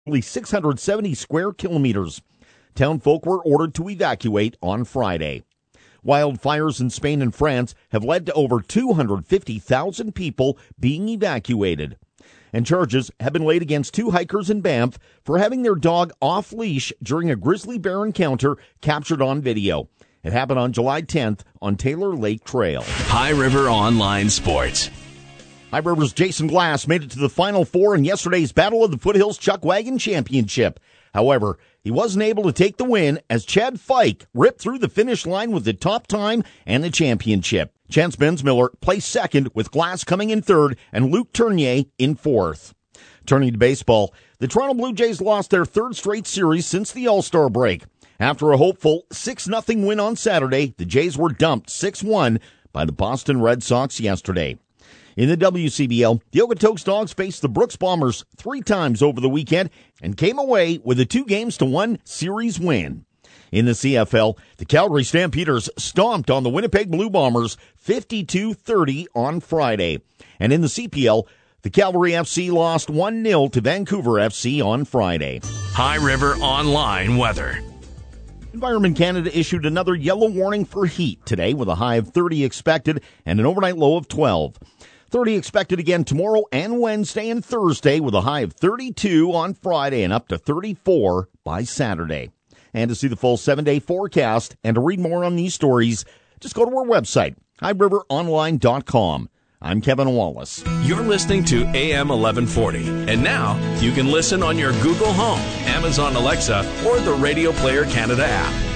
nearly 670 square kilometers. Townfolk were ordered to evacuate on Friday. Wildfires in Spain and France have led to over 250,000 people being evacuated. And charges have been laid against 2 hikers in Banff for having their dog off-leash during a grizzly bear encounter captured on video. It happened on July 10th on Taylor Lake Trail. High River Online Sports. High River's Jason Glass made it to the Final Four in yesterday's Battle of the Foothills Chuck Wagon Championship. However, he wasn't able to take the win as Chad Fike ripped through the finish line with the top time and the championship. Chance Bensmiller placed second, with Glass coming in third and Luke Tournier in fourth. Turning to baseball, the Toronto Blue Jays lost their third straight series since the All-Star break. After a hopeful 6-0 win on Saturday, the Jays were dumped 6-1 by the Boston Red Sox yesterday. In the WCBL, the Okotoks Dogs faced the Brooks Bombers 3 times over the weekend and came away with a 2-1 series win. In the CFL, the Calgary Stampeders stomped on the Winnipeg Blue Bombers 52-30 on Friday. And in the CPL, the Calgary FC lost 1-0 to Vancouver FC on Friday. High River Online Weather. Environment Canada issued another yellow warning for heat today with a high of 30 expected and an overnight low of 12. 30 expected again tomorrow and Wednesday and Thursday with a high of 32 on Friday and up to 34 by Saturday. And to see the full 7-day forecast and to read more on these stories, just go to our website, highriveronline.com. I'm Kevin Wallace. You're listening to AM 1140. And now you can listen on your Google Home, Amazon Alexa, or the Radio Player Canada app.